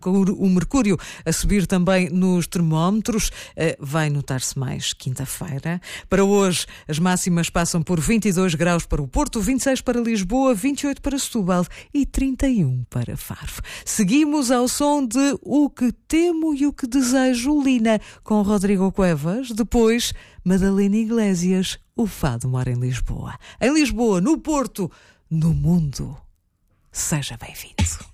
o mercúrio a subir também nos termómetros. Vai notar-se mais quinta-feira. Para hoje, as máximas passam por 22 graus para o Porto, 26 para Lisboa, 28 para Setúbal e 31 para Faro. Seguimos ao som de O Que Temo e O Que Desejo, Lina, com Rodrigo Cuevas. Depois, Madalena Iglesias, O Fado Mora em Lisboa. Em Lisboa, no Porto, no mundo. Seja bem-vindo.